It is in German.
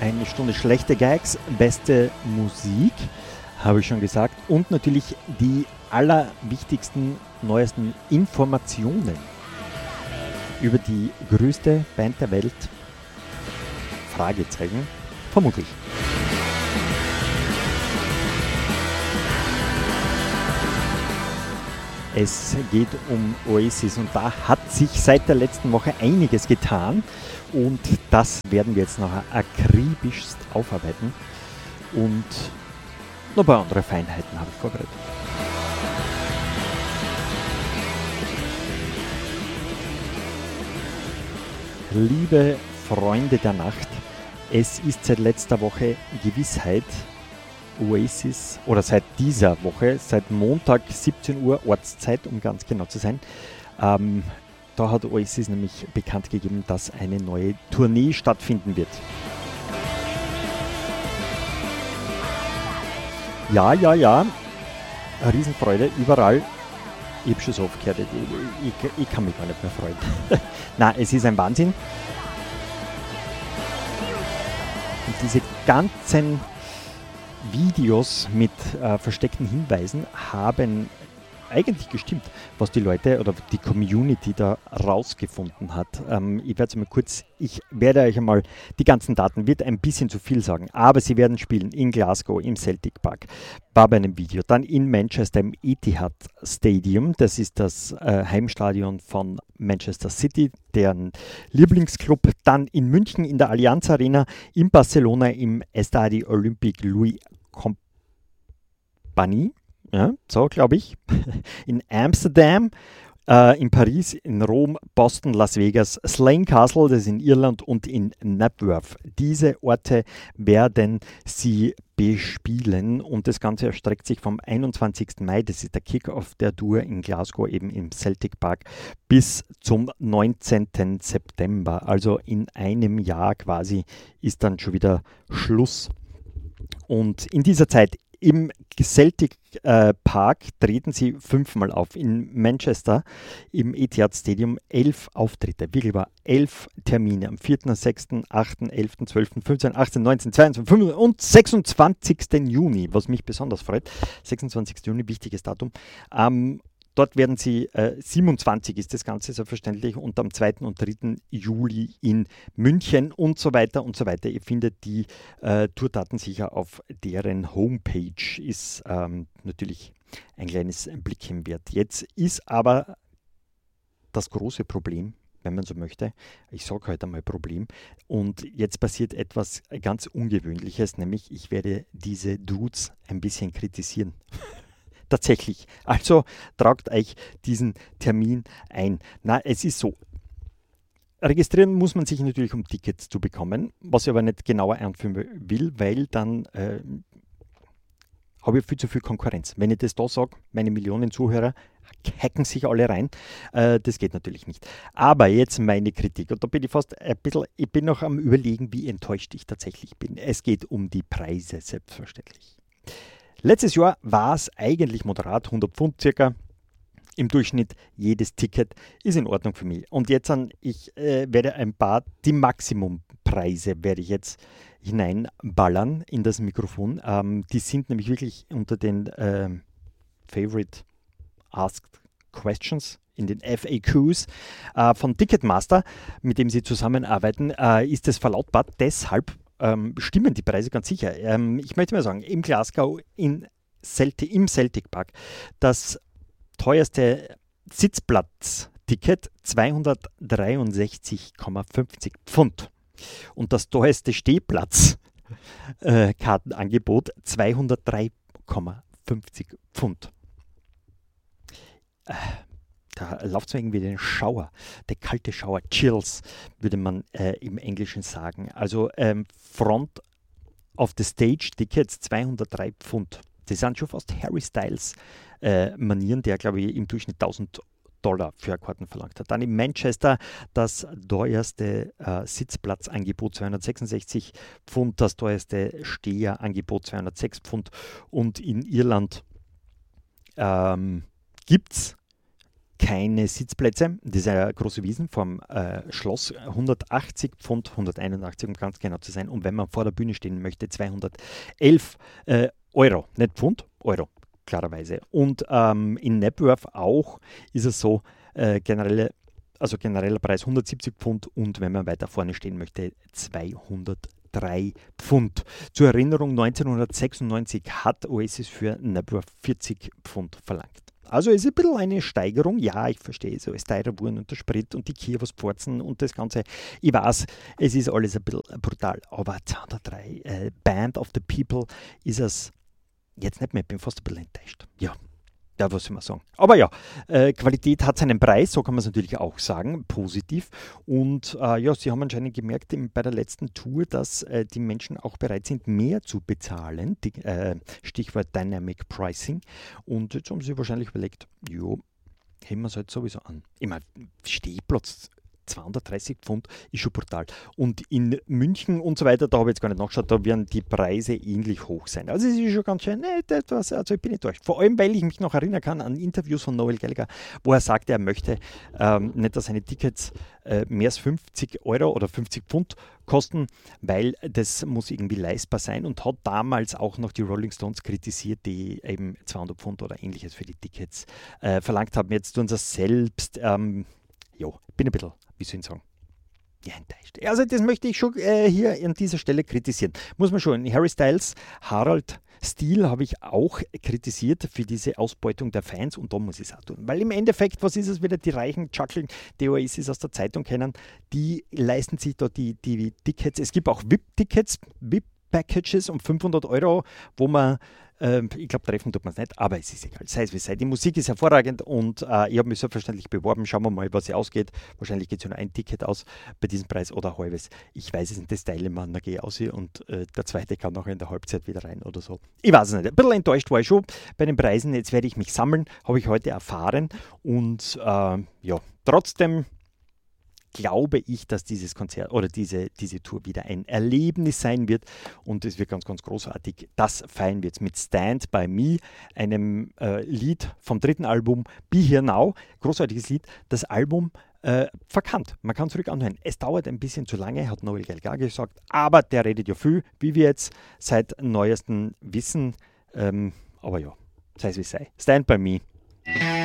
Eine Stunde schlechte Gags, beste Musik, habe ich schon gesagt. Und natürlich die allerwichtigsten, neuesten Informationen über die größte Band der Welt. Fragezeichen, vermutlich. Es geht um Oasis und da hat sich seit der letzten Woche einiges getan und das werden wir jetzt noch akribischst aufarbeiten und noch ein paar andere Feinheiten habe ich vorbereitet. Liebe Freunde der Nacht, es ist seit letzter Woche Gewissheit, Oasis, oder seit dieser Woche, seit Montag 17 Uhr Ortszeit, um ganz genau zu sein, da hat Oasis nämlich bekannt gegeben, dass eine neue Tournee stattfinden wird. Ja, eine Riesenfreude, überall. Ich habe schon so oft gehört, ich kann mich gar nicht mehr freuen. Nein, es ist ein Wahnsinn. Und diese ganzen Videos mit versteckten Hinweisen haben eigentlich gestimmt, was die Leute oder die Community da rausgefunden hat. Ich werde euch einmal die ganzen Daten, wird ein bisschen zu viel sagen, aber sie werden spielen in Glasgow im Celtic Park, war bei einem Video, dann in Manchester im Etihad Stadium, das ist das Heimstadion von Manchester City, deren Lieblingsclub, dann in München in der Allianz Arena, in Barcelona im Estadi Olympique Louis Compagnie, ja, so glaube ich, in Amsterdam, in Paris, in Rom, Boston, Las Vegas, Slane Castle, das ist in Irland und in Knebworth. Diese Orte werden sie bespielen und das Ganze erstreckt sich vom 21. Mai, das ist der Kick-Off der Tour in Glasgow, eben im Celtic Park, bis zum 19. September. Also in einem Jahr quasi ist dann schon wieder Schluss. Und in dieser Zeit im Celtic Park treten sie 5-mal auf. In Manchester im Etihad Stadium 11 Auftritte. Wirklich war 11 Termine am 4., 6., 8., 11., 12., 15., 18., 19., 22., 25. und 26. Juni, was mich besonders freut. 26. Juni, wichtiges Datum. Dort werden sie, 27 ist das Ganze selbstverständlich, und am 2. und 3. Juli in München und so weiter und so weiter. Ihr findet die Tourdaten sicher auf deren Homepage, ist natürlich ein kleines Blickchen wert. Jetzt ist aber das große Problem, wenn man so möchte, ich sage heute einmal Problem, und jetzt passiert etwas ganz Ungewöhnliches, nämlich ich werde diese Dudes ein bisschen kritisieren. Tatsächlich. Also tragt euch diesen Termin ein. Na, es ist so. Registrieren muss man sich natürlich, um Tickets zu bekommen, was ich aber nicht genauer anführen will, weil dann habe ich viel zu viel Konkurrenz. Wenn ich das da sage, meine Millionen Zuhörer hacken sich alle rein. Das geht natürlich nicht. Aber jetzt meine Kritik. Und da bin ich fast ein bisschen, ich bin noch am Überlegen, wie enttäuscht ich tatsächlich bin. Es geht um die Preise, selbstverständlich. Letztes Jahr war es eigentlich moderat, 100 Pfund circa im Durchschnitt. Jedes Ticket ist in Ordnung für mich. Und jetzt werde die Maximumpreise werde ich jetzt hineinballern in das Mikrofon. Die sind nämlich wirklich unter den Favorite Asked Questions, in den FAQs von Ticketmaster, mit dem sie zusammenarbeiten, ist es verlautbart. Deshalb stimmen die Preise ganz sicher. Ich möchte mal sagen, im Glasgow im Celtic Park das teuerste Sitzplatz-Ticket 263,50 Pfund und das teuerste Stehplatz-Kartenangebot 203,50 Pfund. Da läuft es mir irgendwie den Schauer, der kalte Schauer, Chills, würde man im Englischen sagen. Also Front of the Stage Tickets 203 Pfund. Das sind schon fast Harry Styles Manieren, der glaube ich im Durchschnitt $1.000 für Karten verlangt hat. Dann in Manchester das teuerste Sitzplatzangebot 266 Pfund, das teuerste Steherangebot 206 Pfund und in Irland gibt es keine Sitzplätze. Das ist eine große Wiesn vom Schloss. 180 Pfund, 181 um ganz genau zu sein. Und wenn man vor der Bühne stehen möchte, 211 Euro, nicht Pfund, Euro, klarerweise. Und in Knebworth auch ist es so, genereller Preis 170 Pfund und wenn man weiter vorne stehen möchte, 203 Pfund. Zur Erinnerung, 1996 hat Oasis für Knebworth 40 Pfund verlangt. Also ist ein bisschen eine Steigerung. Ja, ich verstehe, so ist teurer geworden und der Sprit und die Kiewerspforzen und das Ganze. Ich weiß, es ist alles ein bisschen brutal, aber 203 Band of the People ist es jetzt nicht mehr. Ich bin fast ein bisschen enttäuscht. Ja, was soll man sagen? Aber ja, Qualität hat seinen Preis, so kann man es natürlich auch sagen, positiv. Und sie haben anscheinend gemerkt bei der letzten Tour, dass die Menschen auch bereit sind, mehr zu bezahlen. Stichwort Dynamic Pricing. Und jetzt haben sie wahrscheinlich überlegt, heben wir es halt sowieso an. Ich meine, Stehplatz 230 Pfund ist schon brutal. Und in München und so weiter, da habe ich jetzt gar nicht nachgeschaut, da werden die Preise ähnlich hoch sein. Also es ist schon ganz schön, also ich bin enttäuscht. Vor allem, weil ich mich noch erinnern kann an Interviews von Noel Gallagher, wo er sagte, er möchte nicht, dass seine Tickets mehr als 50 Euro oder 50 Pfund kosten, weil das muss irgendwie leistbar sein und hat damals auch noch die Rolling Stones kritisiert, die eben 200 Pfund oder ähnliches für die Tickets verlangt haben. Jetzt tun sie es selbst. Bin ein bisschen, wie soll ich sagen, enttäuscht. Also das möchte ich schon hier an dieser Stelle kritisieren. Muss man schon. Harry Styles, Harald Steele habe ich auch kritisiert für diese Ausbeutung der Fans und da muss ich es auch tun. Weil im Endeffekt, was ist es wieder, die reichen Tschackeln, die Oasis aus der Zeitung kennen, die leisten sich da die Tickets. Es gibt auch VIP-Tickets, VIP-Packages um 500 Euro, wo man ich glaube, treffen tut man es nicht, aber es ist egal. Sei es wie sei. Die Musik ist hervorragend und ich habe mich selbstverständlich beworben. Schauen wir mal, was sie ausgeht. Wahrscheinlich geht es nur ein Ticket aus bei diesem Preis oder ein halbes. Ich weiß es nicht, das teile man, dann gehe ich aus hier und der zweite kann noch in der Halbzeit wieder rein oder so. Ich weiß es nicht. Ein bisschen enttäuscht war ich schon bei den Preisen. Jetzt werde ich mich sammeln, habe ich heute erfahren und trotzdem glaube ich, dass dieses Konzert oder diese Tour wieder ein Erlebnis sein wird und es wird ganz, ganz großartig. Das feiern wir jetzt mit Stand By Me, einem Lied vom dritten Album Be Here Now. Großartiges Lied. Das Album verkannt. Man kann zurück anhören. Es dauert ein bisschen zu lange, hat Noel Gallagher gesagt, aber der redet ja viel, wie wir jetzt seit neuestem wissen. Aber ja, sei es wie sei. Stand By Me.